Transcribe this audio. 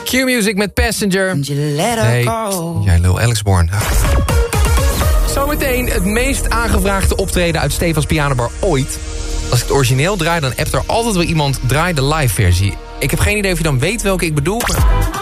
Q-Music met Passenger. Nee, jij lul Alex Born. Zometeen het meest aangevraagde optreden uit Stefans Pianobar ooit. Als ik het origineel draai, dan appt er altijd wel iemand draai de live versie. Ik heb geen idee of je dan weet welke ik bedoel.